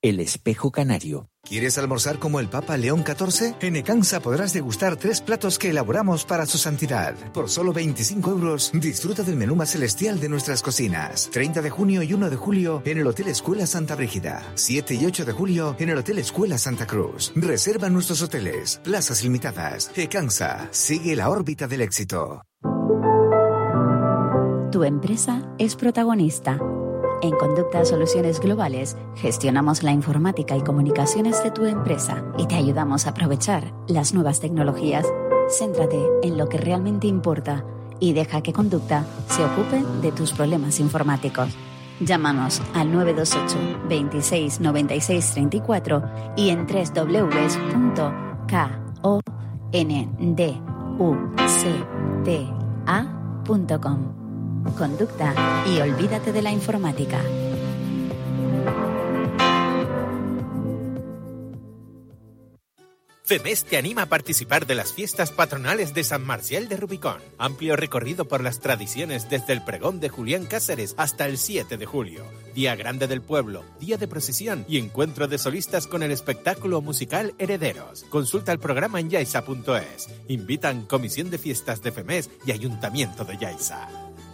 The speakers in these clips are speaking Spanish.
El espejo canario. ¿Quieres almorzar como el Papa León XIV? En Ecansa podrás degustar 3 platos que elaboramos para su santidad. Por solo 25 euros, disfruta del menú más celestial de nuestras cocinas. 30 de junio y 1 de julio en el Hotel Escuela Santa Brígida. 7 y 8 de julio en el Hotel Escuela Santa Cruz. Reserva nuestros hoteles, plazas limitadas. Ecansa, sigue la órbita del éxito. Tu empresa es protagonista. En Conducta Soluciones Globales gestionamos la informática y comunicaciones de tu empresa y te ayudamos a aprovechar las nuevas tecnologías. Céntrate en lo que realmente importa y deja que Conducta se ocupe de tus problemas informáticos. Llámanos al 928 26 96 34 y en www.konducta.com. Conducta y olvídate de la informática. FEMES te anima a participar de las fiestas patronales de San Marcial de Rubicón. Amplio recorrido por las tradiciones desde el pregón de Julián Cáceres hasta el 7 de julio. Día grande del pueblo, día de procesión y encuentro de solistas con el espectáculo musical Herederos. Consulta el programa en yaisa.es. Invitan Comisión de Fiestas de FEMES y Ayuntamiento de Yaiza.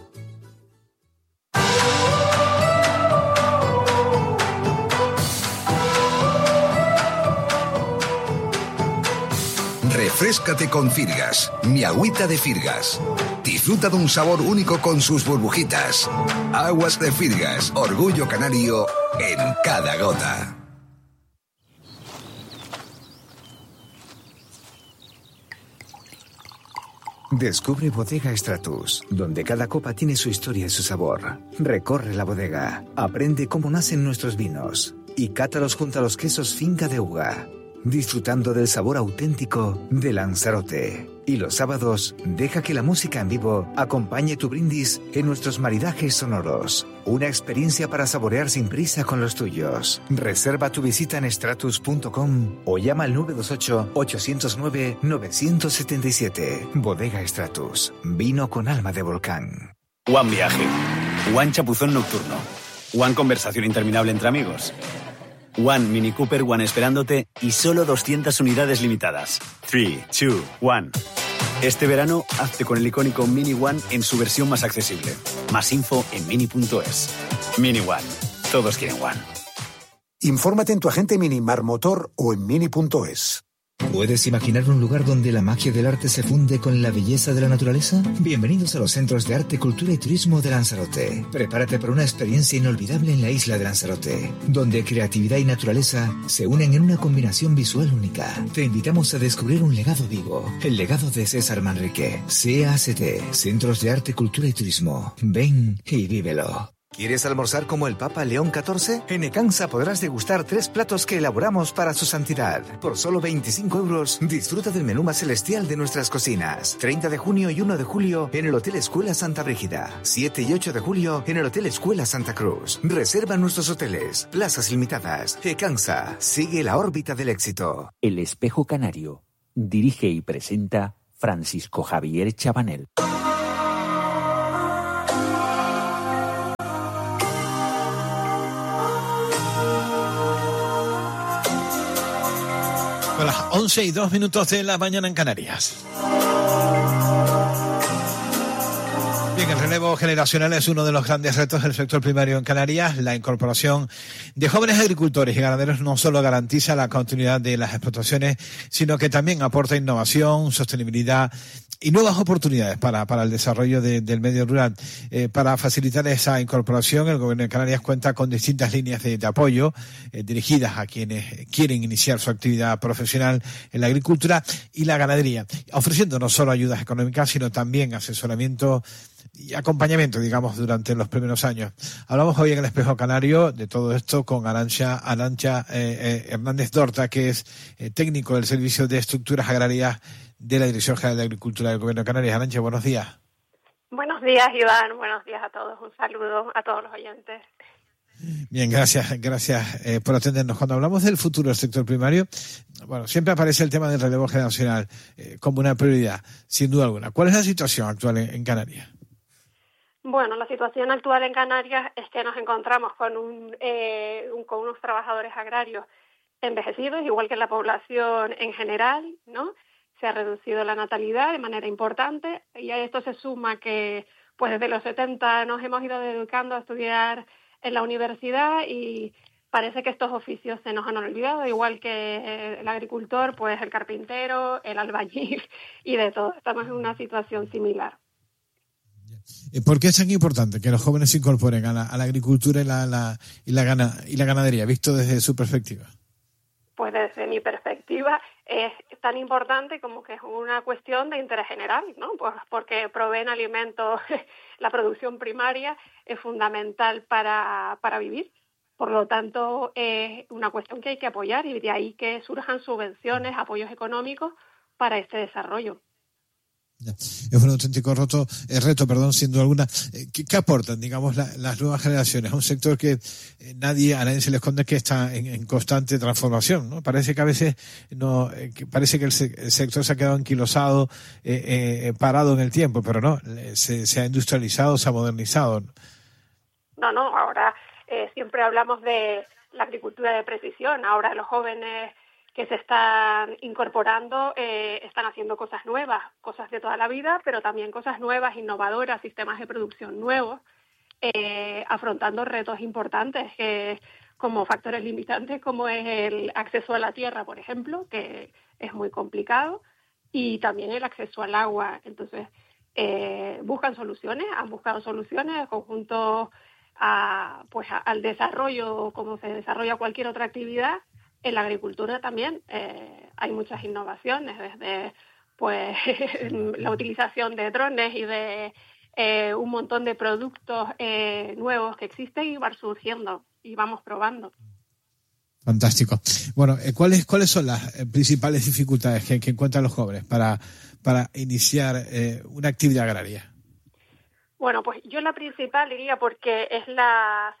Refréscate con Firgas, mi agüita de Firgas. Disfruta de un sabor único con sus burbujitas. Aguas de Firgas, orgullo canario en cada gota. Descubre Bodega Stratus, donde cada copa tiene su historia y su sabor. Recorre la bodega, aprende cómo nacen nuestros vinos y cátalos junto a los quesos Finca de Uga, disfrutando del sabor auténtico de Lanzarote. Y los sábados, deja que la música en vivo acompañe tu brindis en nuestros maridajes sonoros. Una experiencia para saborear sin prisa con los tuyos. Reserva tu visita en stratus.com o llama al 928-809-977. Bodega Stratus. Vino con alma de volcán. One viaje. One chapuzón nocturno. One conversación interminable entre amigos. One Mini Cooper One esperándote y solo 200 unidades limitadas. 3, 2, 1. Este verano, hazte con el icónico Mini One en su versión más accesible. Más info en mini.es. Mini One. Todos quieren One. Infórmate en tu agente Mini Marmotor o en mini.es. ¿Puedes imaginar un lugar donde la magia del arte se funde con la belleza de la naturaleza? Bienvenidos a los Centros de Arte, Cultura y Turismo de Lanzarote. Prepárate para una experiencia inolvidable en la isla de Lanzarote, donde creatividad y naturaleza se unen en una combinación visual única. Te invitamos a descubrir un legado vivo, el legado de César Manrique. CACT, Centros de Arte, Cultura y Turismo. Ven y vívelo. ¿Quieres almorzar como el Papa León XIV? En Ecansa podrás degustar 3 platos que elaboramos para su santidad. Por solo 25 euros, disfruta del menú más celestial de nuestras cocinas. 30 de junio y 1 de julio en el Hotel Escuela Santa Brígida. 7 y 8 de julio en el Hotel Escuela Santa Cruz. Reserva nuestros hoteles, plazas limitadas. Ecansa, sigue la órbita del éxito. El espejo canario. Dirige y presenta Francisco Javier Chabanel. A las 11:02 de la mañana en Canarias. Bien, el relevo generacional es uno de los grandes retos del sector primario en Canarias. La incorporación de jóvenes agricultores y ganaderos no solo garantiza la continuidad de las explotaciones, sino que también aporta innovación, sostenibilidad y nuevas oportunidades para el desarrollo del medio rural. Para facilitar esa incorporación, el Gobierno de Canarias cuenta con distintas líneas de apoyo dirigidas a quienes quieren iniciar su actividad profesional en la agricultura y la ganadería, ofreciendo no solo ayudas económicas, sino también asesoramiento y acompañamiento, digamos, durante los primeros años. Hablamos hoy en el Espejo Canario de todo esto con Arantxa Hernández Dorta, que es técnico del Servicio de Estructuras Agrarias de la Dirección General de Agricultura del Gobierno de Canarias. Arantxa, buenos días. Buenos días, Iván. Buenos días a todos. Un saludo a todos los oyentes. Bien, gracias por atendernos. Cuando hablamos del futuro del sector primario, bueno, siempre aparece el tema del relevo generacional como una prioridad, sin duda alguna. ¿Cuál es la situación actual en Canarias? Bueno, la situación actual en Canarias es que nos encontramos con con unos trabajadores agrarios envejecidos, igual que la población en general, ¿no? Se ha reducido la natalidad de manera importante y a esto se suma que pues desde los 70 nos hemos ido dedicando a estudiar en la universidad y parece que estos oficios se nos han olvidado, igual que el agricultor, pues el carpintero, el albañil y de todo. Estamos en una situación similar. ¿Por qué es tan importante que los jóvenes se incorporen a la agricultura y la ganadería, visto desde su perspectiva? Pues desde mi perspectiva es tan importante como que es una cuestión de interés general, ¿no? Pues porque proveen alimentos, la producción primaria es fundamental para vivir. Por lo tanto, es una cuestión que hay que apoyar y de ahí que surjan subvenciones, apoyos económicos para este desarrollo. Es un auténtico reto, sin duda alguna. ¿Qué aportan, digamos, las nuevas generaciones a un sector que a nadie se le esconde que está en constante transformación, ¿no? Parece que a veces parece que el sector se ha quedado anquilosado, parado en el tiempo, pero no, se ha industrializado, se ha modernizado. No, ahora siempre hablamos de la agricultura de precisión. Ahora los jóvenes que se están incorporando están haciendo cosas nuevas, cosas de toda la vida, pero también cosas nuevas, innovadoras, sistemas de producción nuevos, afrontando retos importantes como factores limitantes, como es el acceso a la tierra, por ejemplo, que es muy complicado, y también el acceso al agua. Entonces, han buscado soluciones conjunto al desarrollo, como se desarrolla cualquier otra actividad. En la agricultura también hay muchas innovaciones, desde pues la utilización de drones y de un montón de productos nuevos que existen y van surgiendo y vamos probando. Fantástico. Bueno, ¿cuáles son las principales dificultades que encuentran los jóvenes para iniciar una actividad agraria? Bueno, pues yo la principal diría, porque es la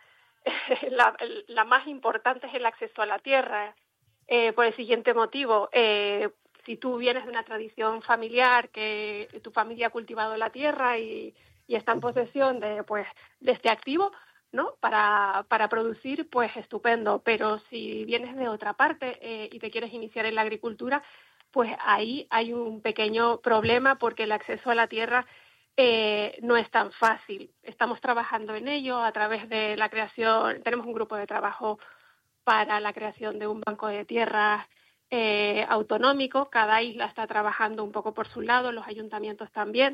más importante, es el acceso a la tierra, por el siguiente motivo. Si tú vienes de una tradición familiar, que tu familia ha cultivado la tierra y está en posesión de este activo, ¿no? Para producir, pues estupendo. Pero si vienes de otra parte y te quieres iniciar en la agricultura, pues ahí hay un pequeño problema, porque el acceso a la tierra no es tan fácil. Estamos trabajando en ello a través de la creación. Tenemos un grupo de trabajo para la creación de un banco de tierras autonómico. Cada isla está trabajando un poco por su lado, los ayuntamientos también,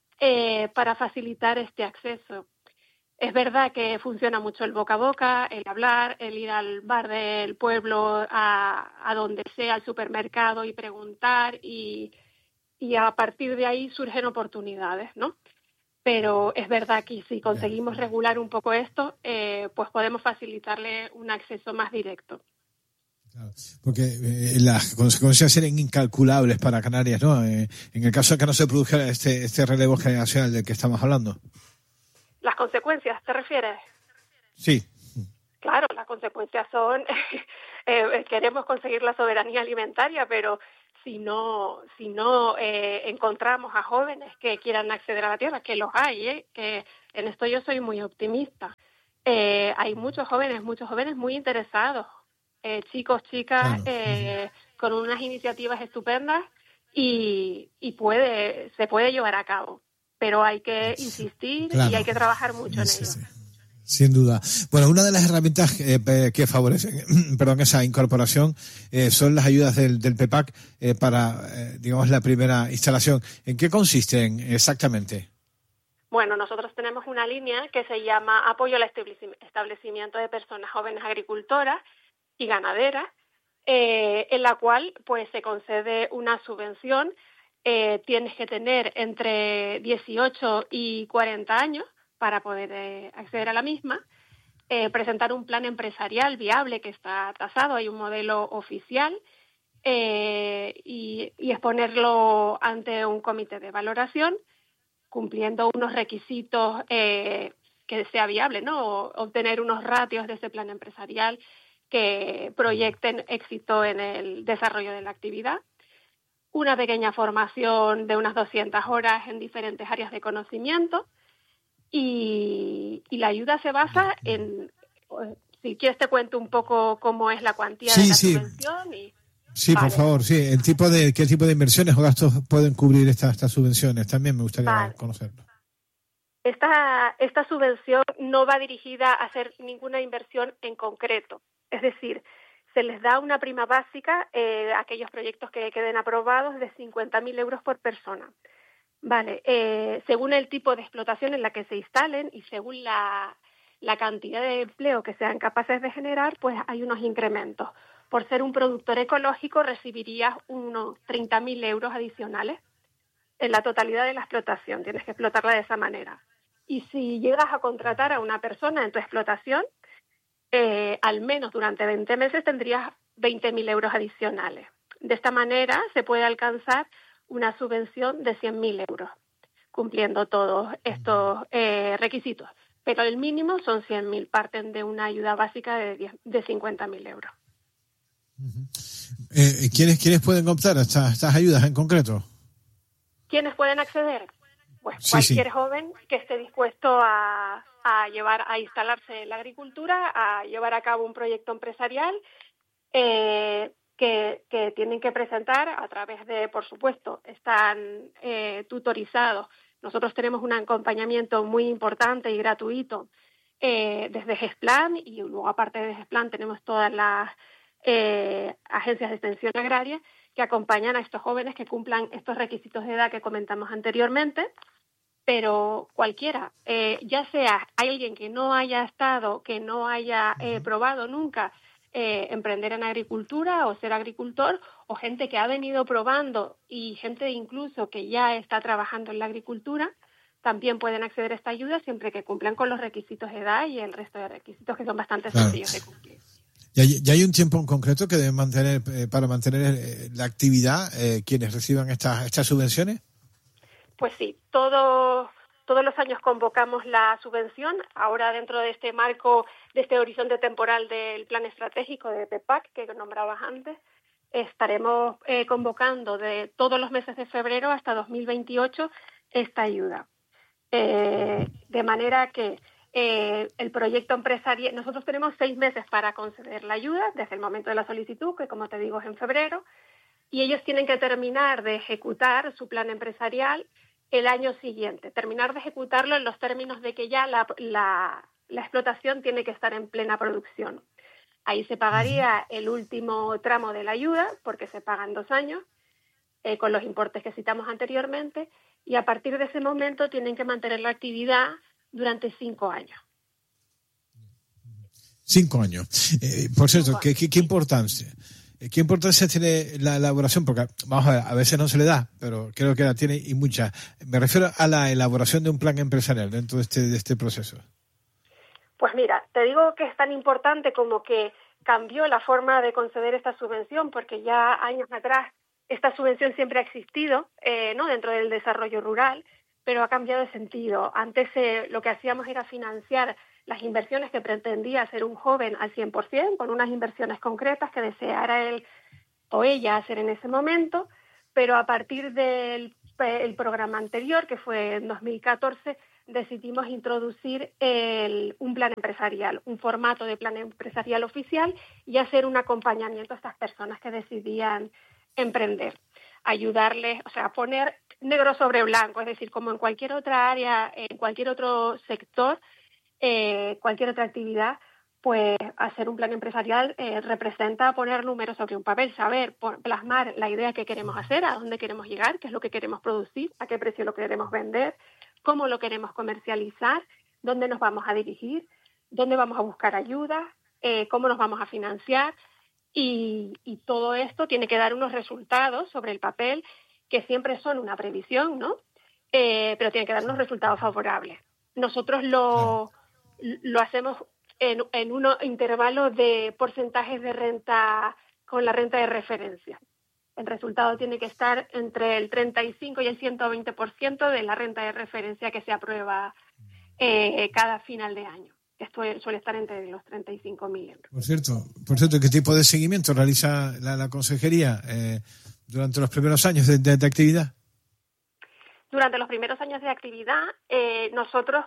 para facilitar este acceso. Es verdad que funciona mucho el boca a boca, el hablar, el ir al bar del pueblo, a donde sea, al supermercado, y preguntar, y a partir de ahí surgen oportunidades, ¿no? Pero es verdad que si conseguimos regular un poco esto, pues podemos facilitarle un acceso más directo. Claro, porque las consecuencias serían incalculables para Canarias, ¿no? En el caso de que no se produjera este relevo generacional del que estamos hablando. ¿Las consecuencias te refieres? Sí. Claro, las consecuencias son queremos conseguir la soberanía alimentaria, pero si no encontramos a jóvenes que quieran acceder a la tierra, que los hay, que en esto yo soy muy optimista. Hay muchos jóvenes muy interesados, chicos, chicas, claro, con unas iniciativas estupendas y se puede llevar a cabo, pero hay que insistir, claro, y hay que trabajar mucho en ello. Sí. Sin duda. Bueno, una de las herramientas que favorecen esa incorporación son las ayudas del PEPAC para, digamos, la primera instalación. ¿En qué consisten exactamente? Bueno, nosotros tenemos una línea que se llama Apoyo al Establecimiento de Personas Jóvenes Agricultoras y Ganaderas, en la cual pues se concede una subvención. Tienes que tener entre 18 y 40 años para poder acceder a la misma, presentar un plan empresarial viable que está tasado, hay un modelo oficial, y exponerlo ante un comité de valoración, cumpliendo unos requisitos que sea viable, ¿no? Obtener unos ratios de ese plan empresarial que proyecten éxito en el desarrollo de la actividad, una pequeña formación de unas 200 horas en diferentes áreas de conocimiento, y la ayuda se basa en, si quieres te cuento un poco cómo es la cuantía de la subvención. Sí, vale. Por favor, sí. ¿Qué tipo de inversiones o gastos pueden cubrir estas subvenciones? También me gustaría conocerlo. Esta subvención no va dirigida a hacer ninguna inversión en concreto. Es decir, se les da una prima básica a aquellos proyectos que queden aprobados de 50.000 euros por persona. Vale, según el tipo de explotación en la que se instalen y según la cantidad de empleo que sean capaces de generar, pues hay unos incrementos. Por ser un productor ecológico recibirías unos 30.000 euros adicionales en la totalidad de la explotación. Tienes que explotarla de esa manera. Y si llegas a contratar a una persona en tu explotación, al menos durante 20 meses tendrías 20.000 euros adicionales. De esta manera se puede alcanzar una subvención de 100.000 euros, cumpliendo todos estos requisitos. Pero el mínimo son 100.000, parten de una ayuda básica de 50.000 euros. ¿Quiénes pueden optar a estas ayudas en concreto? ¿Quiénes pueden acceder? Pues cualquier joven que esté dispuesto a instalarse en la agricultura, a llevar a cabo un proyecto empresarial que tienen que presentar a través de, por supuesto, están tutorizados. Nosotros tenemos un acompañamiento muy importante y gratuito desde GESPLAN, y luego aparte de GESPLAN tenemos todas las agencias de extensión agraria que acompañan a estos jóvenes que cumplan estos requisitos de edad que comentamos anteriormente. Pero cualquiera, ya sea alguien que no haya estado, que no haya probado nunca emprender en agricultura o ser agricultor, o gente que ha venido probando y gente incluso que ya está trabajando en la agricultura, también pueden acceder a esta ayuda siempre que cumplan con los requisitos de edad y el resto de requisitos que son bastante sencillos de cumplir. ¿Ya hay un tiempo en concreto que deben mantener para mantener la actividad quienes reciban estas subvenciones? Pues sí, todos los años convocamos la subvención. Ahora, dentro de este marco, de este horizonte temporal del plan estratégico de PEPAC, que nombrabas antes, estaremos convocando de todos los meses de febrero hasta 2028 esta ayuda. De manera que el proyecto empresarial, nosotros tenemos 6 meses para conceder la ayuda, desde el momento de la solicitud, que como te digo es en febrero, y ellos tienen que terminar de ejecutar su plan empresarial el año siguiente, terminar de ejecutarlo en los términos de que ya la explotación tiene que estar en plena producción. Ahí se pagaría el último tramo de la ayuda, porque se paga en 2 años, con los importes que citamos anteriormente, y a partir de ese momento tienen que mantener la actividad durante 5 años. 5 años. Por cierto, ¿qué importancia? ¿Qué importancia tiene la elaboración? Porque, vamos a ver, a veces no se le da, pero creo que la tiene y mucha. Me refiero a la elaboración de un plan empresarial dentro de este proceso. Pues mira, te digo que es tan importante como que cambió la forma de conceder esta subvención, porque ya años atrás esta subvención siempre ha existido, ¿no?, dentro del desarrollo rural, pero ha cambiado de sentido. Antes lo que hacíamos era financiar las inversiones que pretendía hacer un joven al 100%, con unas inversiones concretas que deseara él o ella hacer en ese momento, pero a partir del programa anterior, que fue en 2014, decidimos introducir un plan empresarial, un formato de plan empresarial oficial, y hacer un acompañamiento a estas personas que decidían emprender, ayudarles, o sea, poner negro sobre blanco, es decir, como en cualquier otra área, en cualquier otro sector, cualquier otra actividad, pues hacer un plan empresarial representa poner números sobre un papel, saber plasmar la idea que queremos hacer, a dónde queremos llegar, qué es lo que queremos producir, a qué precio lo queremos vender, cómo lo queremos comercializar, dónde nos vamos a dirigir, dónde vamos a buscar ayuda, cómo nos vamos a financiar, y todo esto tiene que dar unos resultados sobre el papel que siempre son una previsión, ¿no? Pero tiene que dar unos resultados favorables. Nosotros lo hacemos en un intervalo de porcentajes de renta con la renta de referencia. El resultado tiene que estar entre el 35 y el 120% de la renta de referencia que se aprueba cada final de año. Esto suele estar entre los 35.000 euros. Por cierto, ¿qué tipo de seguimiento realiza la consejería durante los primeros años de actividad? Durante los primeros años de actividad, nosotros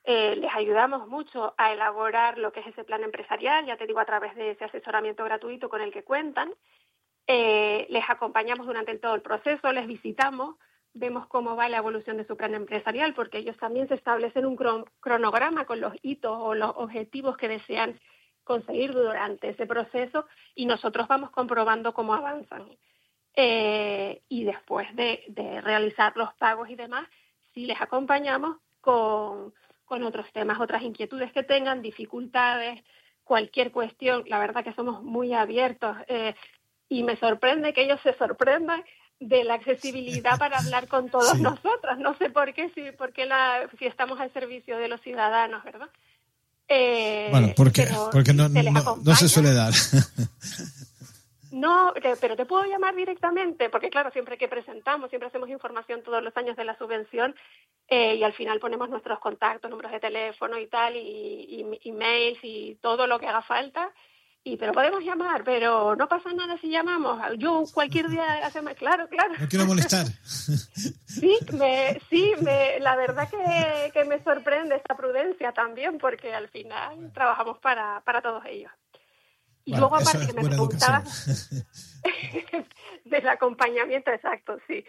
les ayudamos mucho a elaborar lo que es ese plan empresarial, ya te digo, a través de ese asesoramiento gratuito con el que cuentan. Les acompañamos durante todo el proceso, les visitamos, vemos cómo va la evolución de su plan empresarial, porque ellos también se establecen un cronograma con los hitos o los objetivos que desean conseguir durante ese proceso, y nosotros vamos comprobando cómo avanzan. Y después de realizar los pagos y demás, sí les acompañamos con otros temas, otras inquietudes que tengan, dificultades, cualquier cuestión. La verdad que somos muy abiertos, y me sorprende que ellos se sorprendan de la accesibilidad para hablar con todos nosotros. No sé por qué, si estamos al servicio de los ciudadanos, ¿verdad? Bueno, porque no se suele dar. No, pero te puedo llamar directamente, porque claro, siempre que presentamos, siempre hacemos información todos los años de la subvención, y al final ponemos nuestros contactos, números de teléfono y tal, y emails y todo lo que haga falta. Pero podemos llamar, pero no pasa nada si llamamos. Yo cualquier día de la semana, claro. No quiero molestar. La verdad que me sorprende esta prudencia también, porque al final trabajamos para todos ellos. Y bueno, luego aparte que me preguntabas del acompañamiento, exacto, sí.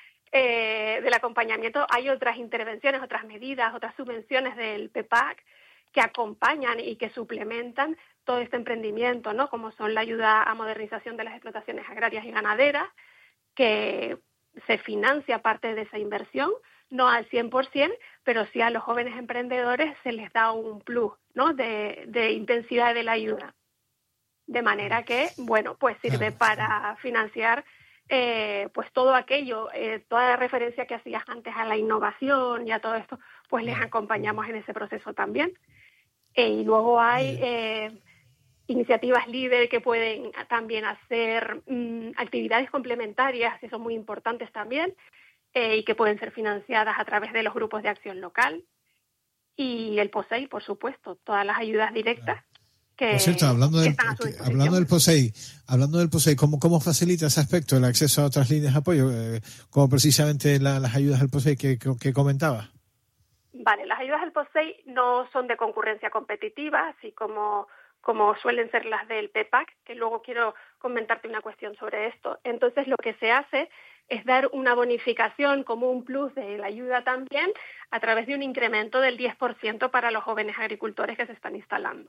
Del acompañamiento hay otras intervenciones, otras medidas, otras subvenciones del PEPAC que acompañan y que suplementan todo este emprendimiento, ¿no? Como son la ayuda a modernización de las explotaciones agrarias y ganaderas, que se financia parte de esa inversión, no al 100%, pero sí a los jóvenes emprendedores se les da un plus, ¿no? de intensidad de la ayuda. De manera que, bueno, pues sirve para financiar pues todo aquello, toda la referencia que hacías antes a la innovación y a todo esto, pues les acompañamos en ese proceso también. Y luego hay iniciativas líder que pueden también hacer actividades complementarias, que son muy importantes también, y que pueden ser financiadas a través de los grupos de acción local. Y el POSEI, por supuesto, todas las ayudas directas. Por cierto, hablando del POSEI, ¿cómo facilita ese aspecto, el acceso a otras líneas de apoyo, como precisamente las ayudas del POSEI que comentaba? Vale, las ayudas del POSEI no son de concurrencia competitiva, así como suelen ser las del PEPAC, que luego quiero comentarte una cuestión sobre esto. Entonces, lo que se hace es dar una bonificación como un plus de la ayuda también a través de un incremento del 10% para los jóvenes agricultores que se están instalando.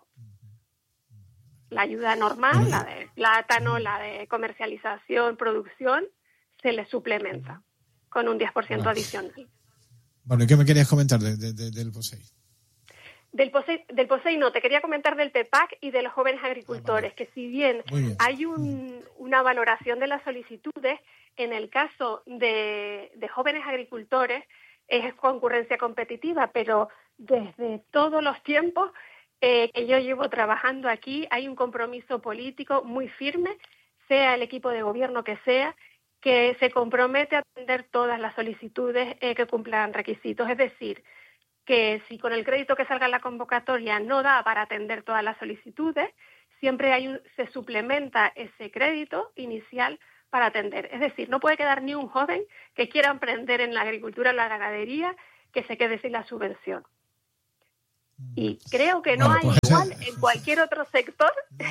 La ayuda normal, la de plátano, la de comercialización, producción, se les suplementa con un 10% adicional. Bueno, ¿y qué me querías comentar del POSEI? Del POSEI no, te quería comentar del PEPAC y de los jóvenes agricultores, que si bien hay una valoración de las solicitudes, en el caso de jóvenes agricultores es concurrencia competitiva, pero desde todos los tiempos que yo llevo trabajando aquí hay un compromiso político muy firme, sea el equipo de gobierno que sea, que se compromete a atender todas las solicitudes que cumplan requisitos. Es decir, que si con el crédito que salga en la convocatoria no da para atender todas las solicitudes, siempre se suplementa ese crédito inicial para atender. Es decir, no puede quedar ni un joven que quiera emprender en la agricultura o la ganadería que se quede sin la subvención. Y creo que no hay igual en cualquier otro sector.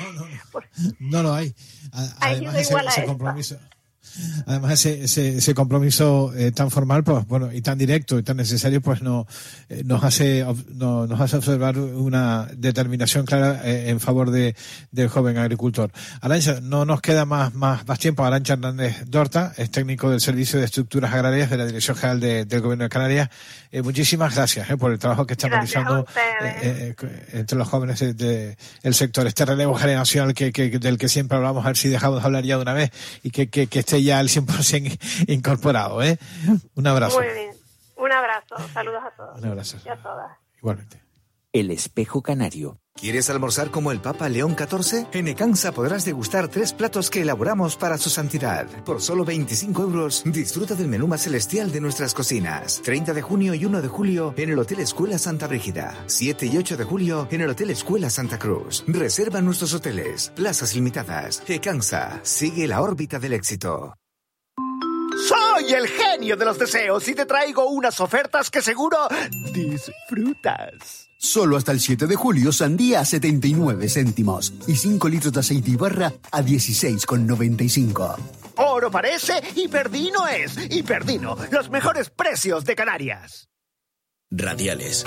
No lo hay. Además, ese compromiso. Además, ese compromiso tan formal, pues bueno, y tan directo y tan necesario, pues nos hace observar una determinación clara en favor del joven agricultor. Arantxa, no nos queda más tiempo. Arantxa Hernández Dorta es técnico del Servicio de Estructuras Agrarias de la Dirección General del Gobierno de Canarias. Muchísimas gracias por el trabajo que están realizando entre los jóvenes del sector. Este relevo generacional del que siempre hablamos, a ver si dejamos de hablar ya de una vez y que esté ya al 100% incorporado, ¿eh? Un abrazo. Muy bien. Un abrazo. Saludos a todos. Un abrazo. Y a todas. Igualmente. El espejo canario. ¿Quieres almorzar como el Papa León XIV? En Ecansa podrás degustar 3 platos que elaboramos para su santidad. Por solo 25 euros, disfruta del menú más celestial de nuestras cocinas. 30 de junio y 1 de julio en el Hotel Escuela Santa Brígida. 7 y 8 de julio en el Hotel Escuela Santa Cruz. Reserva nuestros hoteles. Plazas limitadas. Ecansa. Sigue la órbita del éxito. ¡Soy Soy el genio de los deseos y te traigo unas ofertas que seguro disfrutas. Solo hasta el 7 de julio, sandía a 79 céntimos y 5 litros de aceite y barra a 16,95. Oro parece y Perdino es. Y Perdino, los mejores precios de Canarias. Radiales.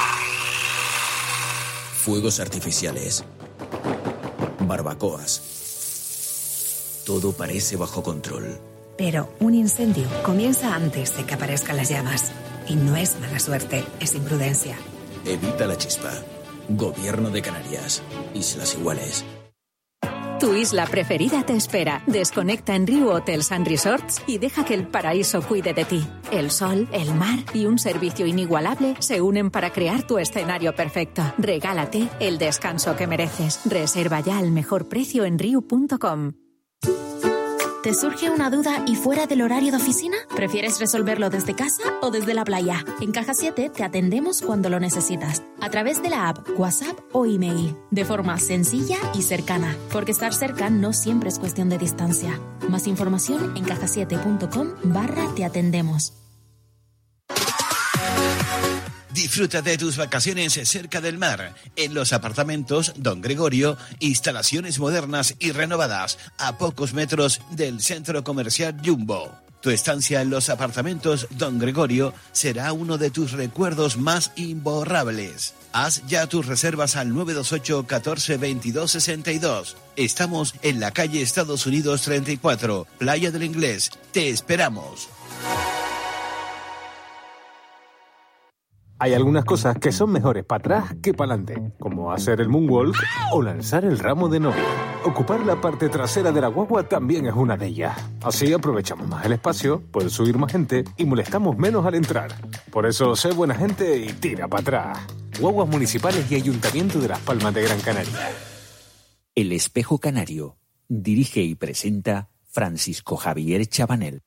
Fuegos artificiales. Barbacoas. Todo parece bajo control. Pero un incendio comienza antes de que aparezcan las llamas. Y no es mala suerte, es imprudencia. Evita la chispa. Gobierno de Canarias. Islas Iguales. Tu isla preferida te espera. Desconecta en Riu Hotels & Resorts y deja que el paraíso cuide de ti. El sol, el mar y un servicio inigualable se unen para crear tu escenario perfecto. Regálate el descanso que mereces. Reserva ya al mejor precio en riu.com. ¿Te surge una duda y fuera del horario de oficina? ¿Prefieres resolverlo desde casa o desde la playa? En Caja 7 te atendemos cuando lo necesitas, a través de la app, WhatsApp o email, de forma sencilla y cercana, porque estar cerca no siempre es cuestión de distancia. Más información en cajasiete.com/te atendemos. Disfruta de tus vacaciones cerca del mar, en los apartamentos Don Gregorio, instalaciones modernas y renovadas, a pocos metros del centro comercial Jumbo. Tu estancia en los apartamentos Don Gregorio será uno de tus recuerdos más imborrables. Haz ya tus reservas al 928 14 22 62. Estamos en la calle Estados Unidos 34, Playa del Inglés. Te esperamos. Hay algunas cosas que son mejores para atrás que para adelante, como hacer el moonwalk o lanzar el ramo de novia. Ocupar la parte trasera de la guagua también es una de ellas. Así aprovechamos más el espacio, puede subir más gente y molestamos menos al entrar. Por eso, sé buena gente y tira para atrás. Guaguas Municipales y Ayuntamiento de Las Palmas de Gran Canaria. El Espejo Canario. Dirige y presenta Francisco Javier Chabanel.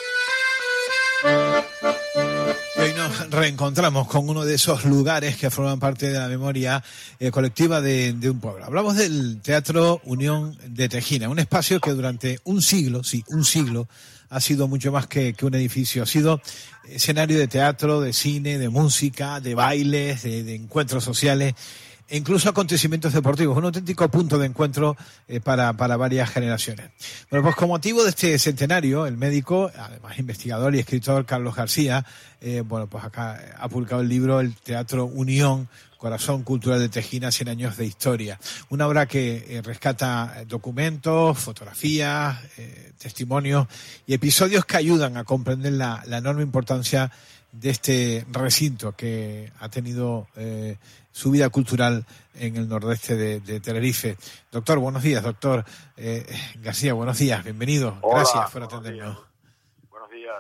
Hoy nos reencontramos con uno de esos lugares que forman parte de la memoria colectiva de un pueblo. Hablamos del Teatro Unión de Tejina, un espacio que durante un siglo, ha sido mucho más que un edificio. Ha sido escenario de teatro, de cine, de música, de bailes, de encuentros sociales e incluso acontecimientos deportivos. Un auténtico punto de encuentro para varias generaciones. Bueno, pues con motivo de este centenario, el médico, además investigador y escritor Carlos García, pues acá ha publicado el libro El Teatro Unión, Corazón Cultural de Tejina, 100 años de historia. Una obra que rescata documentos, fotografías, testimonios y episodios que ayudan a comprender la enorme importancia de este recinto que ha tenido su vida cultural en el nordeste de Tenerife. Doctor, buenos días. Doctor García, buenos días. Bienvenido. Hola, gracias por atendernos. Buenos días.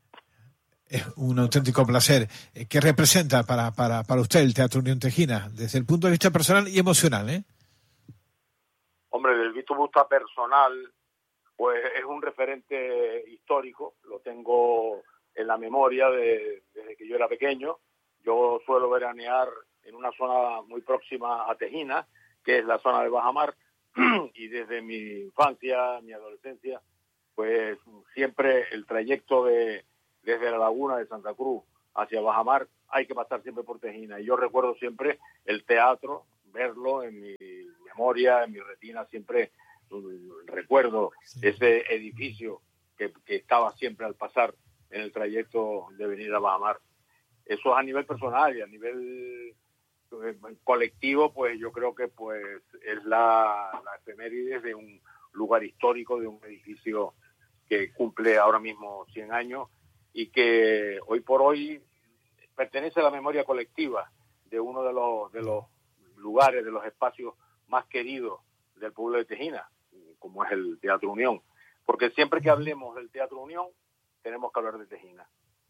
Es un auténtico placer. ¿Qué representa para usted el Teatro Unión Tejina desde el punto de vista personal y emocional? Hombre, desde el punto de vista personal, pues es un referente histórico. Lo tengo en la memoria desde que yo era pequeño. Yo suelo veranear en una zona muy próxima a Tejina, que es la zona de Bajamar, y desde mi infancia, mi adolescencia, pues siempre el trayecto desde la laguna de Santa Cruz hacia Bajamar hay que pasar siempre por Tejina. Y yo recuerdo siempre el teatro, verlo en mi memoria, en mi retina, siempre recuerdo ese edificio que estaba siempre al pasar en el trayecto de venir a Bajamar. Eso es a nivel personal, y a nivel colectivo, pues yo creo que pues es la efeméride de un lugar histórico, de un edificio que cumple ahora mismo 100 años y que hoy por hoy pertenece a la memoria colectiva de uno de los lugares, de los espacios más queridos del pueblo de Tejina, como es el Teatro Unión. Porque siempre que hablemos del Teatro Unión, tenemos que hablar de Tejina.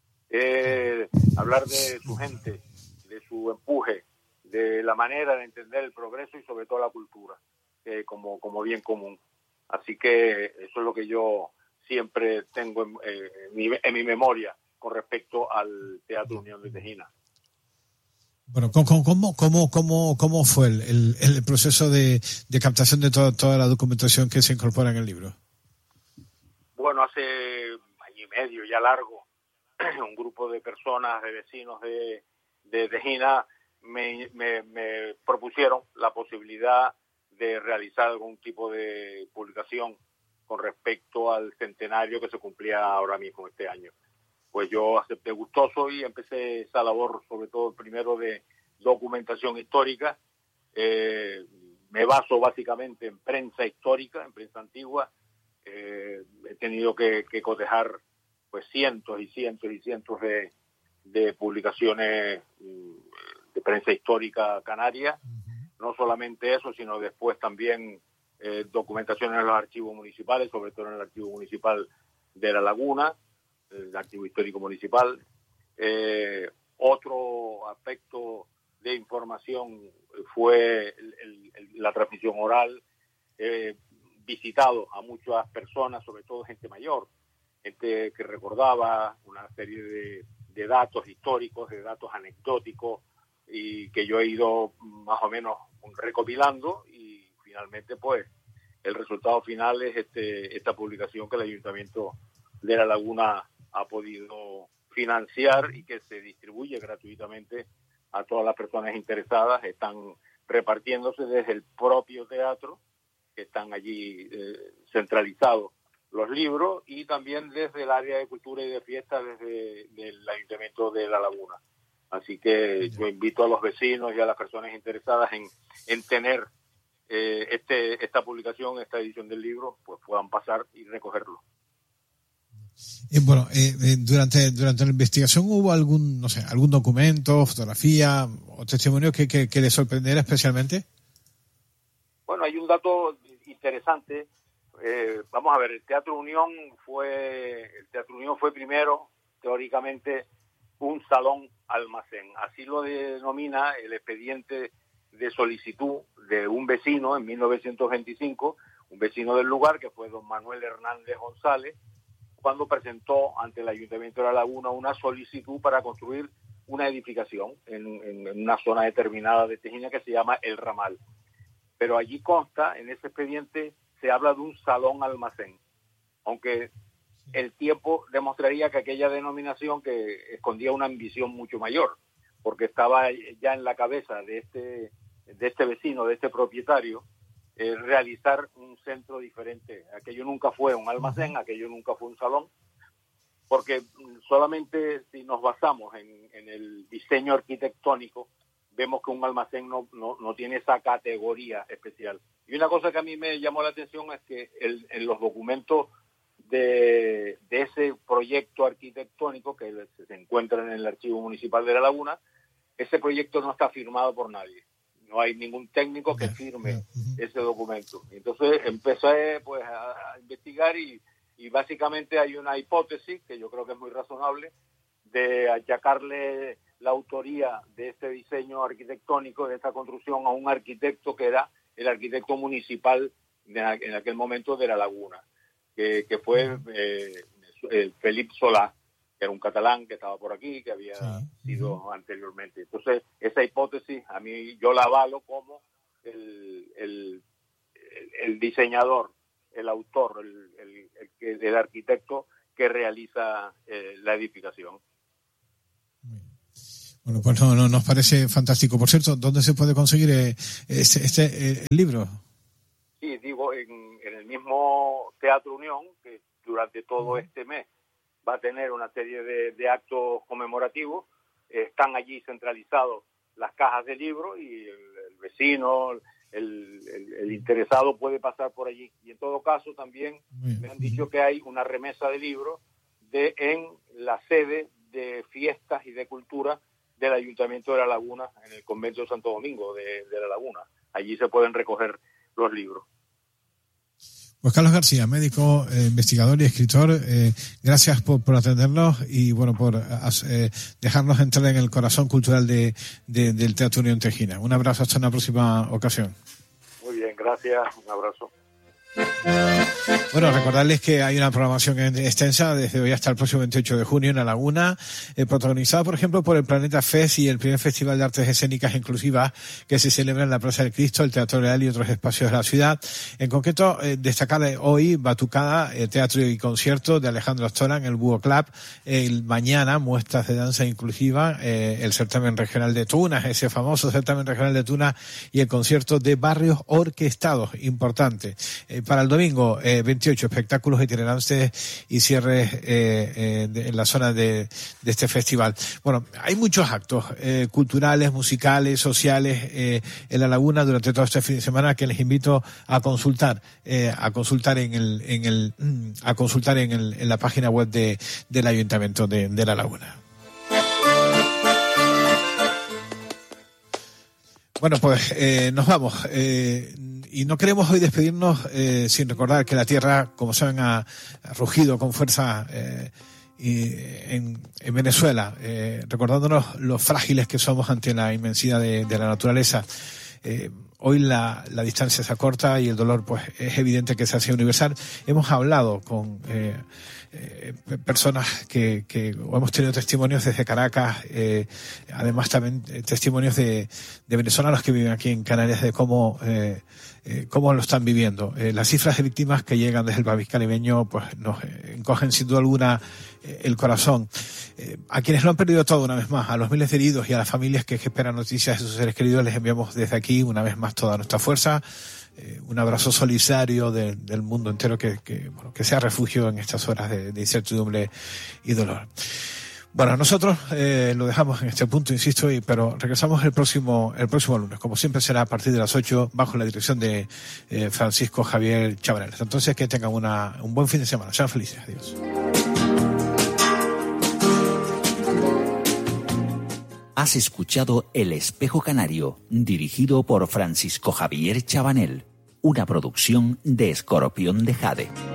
Hablar de su gente, de su empuje, de la manera de entender el progreso y sobre todo la cultura, como bien común. Así que eso es lo que yo siempre tengo en mi memoria con respecto al Teatro Unión de Tejina. Bueno, ¿cómo fue el proceso de captación de toda la documentación que se incorpora en el libro? Bueno, hace año y medio ya largo, un grupo de personas, de vecinos de Tejina, me propusieron la posibilidad de realizar algún tipo de publicación con respecto al centenario que se cumplía ahora mismo este año. Pues yo acepté gustoso y empecé esa labor, sobre todo primero de documentación histórica. Me baso básicamente en prensa histórica, en prensa antigua. He tenido que cotejar pues cientos y cientos y cientos de publicaciones de prensa histórica canaria. No solamente eso, sino después también documentación en los archivos municipales, sobre todo en el archivo municipal de La Laguna, el archivo histórico municipal. Otro aspecto de información fue la transmisión oral. He visitado a muchas personas, sobre todo gente mayor, gente que recordaba una serie de datos históricos, de datos anecdóticos, y que yo he ido más o menos recopilando, y finalmente pues el resultado final es esta publicación que el Ayuntamiento de La Laguna ha podido financiar y que se distribuye gratuitamente a todas las personas interesadas. Están repartiéndose desde el propio teatro, que están allí centralizados los libros, y también desde el área de cultura y de fiesta, desde el Ayuntamiento de La Laguna. Así que yo invito a los vecinos y a las personas interesadas en tener esta publicación, esta edición del libro, pues puedan pasar y recogerlo. Durante la investigación hubo algún documento, fotografía o testimonio que les sorprendiera especialmente. Bueno, hay un dato interesante. Vamos a ver, el Teatro Unión fue primero, teóricamente, un salón almacén. Así lo denomina el expediente de solicitud de un vecino en 1925, un vecino del lugar, que fue don Manuel Hernández González, cuando presentó ante el Ayuntamiento de La Laguna una solicitud para construir una edificación en una zona determinada de Tejina que se llama El Ramal. Pero allí consta, en ese expediente, se habla de un salón almacén, aunque el tiempo demostraría que aquella denominación que escondía una ambición mucho mayor, porque estaba ya en la cabeza de este vecino, de este propietario, realizar un centro diferente. Aquello nunca fue un almacén, aquello nunca fue un salón, porque solamente si nos basamos en el diseño arquitectónico, vemos que un almacén no tiene esa categoría especial. Y una cosa que a mí me llamó la atención es que en los documentos de ese proyecto arquitectónico que se encuentra en el Archivo Municipal de La Laguna, ese proyecto no está firmado por nadie. No hay ningún técnico que firme ese documento. Entonces empecé pues a investigar y básicamente hay una hipótesis que yo creo que es muy razonable de achacarle la autoría de este diseño arquitectónico, de esta construcción, a un arquitecto que era el arquitecto municipal en aquel momento de La Laguna, que fue Felip Solà, que era un catalán que estaba por aquí, que había sido anteriormente. Entonces, esa hipótesis a mí yo la avalo como el diseñador, el autor, el arquitecto que realiza la edificación. Bueno, pues no, nos parece fantástico. Por cierto, ¿dónde se puede conseguir el libro? Sí, digo, en el mismo Teatro Unión, que durante todo este mes va a tener una serie de actos conmemorativos. Están allí centralizados las cajas de libros y el vecino, el interesado puede pasar por allí. Y en todo caso también me han dicho que hay una remesa de libros en la sede de fiestas y de cultura del Ayuntamiento de La Laguna, en el Convento de Santo Domingo de La Laguna. Allí se pueden recoger los libros. Pues Carlos García, médico, investigador y escritor, gracias por atendernos y bueno, por dejarnos entrar en el corazón cultural del Teatro Unión Tejina. Un abrazo, hasta una próxima ocasión. Muy bien, gracias, un abrazo. Bueno, recordarles que hay una programación extensa desde hoy hasta el próximo 28 de junio en La Laguna, protagonizada, por ejemplo, por el Planeta Fest y el primer Festival de Artes Escénicas Inclusivas que se celebra en la Plaza del Cristo, el Teatro Real y otros espacios de la ciudad. En concreto, destacar hoy Batucada, teatro y concierto de Alejandro Astora en el Búho Club. El mañana, muestras de danza inclusiva, el certamen regional de Tunas, ese famoso certamen regional de Tunas, y el concierto de barrios orquestados, importante. Para el domingo, 28 espectáculos itinerantes y cierres en la zona de este festival. Bueno, hay muchos actos culturales, musicales, sociales en La Laguna durante todo este fin de semana que les invito a consultar en la página web del Ayuntamiento de La Laguna. Bueno, pues nos vamos. Y no queremos hoy despedirnos sin recordar que la Tierra, como saben, ha rugido con fuerza en Venezuela, recordándonos lo frágiles que somos ante la inmensidad de la naturaleza. Hoy la distancia se acorta y el dolor pues es evidente que se hace universal. Hemos hablado con personas que o hemos tenido testimonios desde Caracas, además también testimonios de venezolanos que viven aquí en Canarias de cómo lo están viviendo. Las cifras de víctimas que llegan desde el país caribeño pues nos encogen sin duda alguna el corazón. A quienes lo han perdido todo, una vez más, a los miles de heridos y a las familias que esperan noticias de sus seres queridos, les enviamos desde aquí una vez más toda nuestra fuerza, un abrazo solidario del mundo entero que sea refugio en estas horas de incertidumbre y dolor. Bueno, nosotros lo dejamos en este punto, insisto, pero regresamos el próximo lunes. Como siempre será a partir de las 8 bajo la dirección de Francisco Javier Chabanel. Entonces que tengan un buen fin de semana. Sean felices. Adiós. Has escuchado El Espejo Canario, dirigido por Francisco Javier Chabanel, una producción de Escorpión de Jade.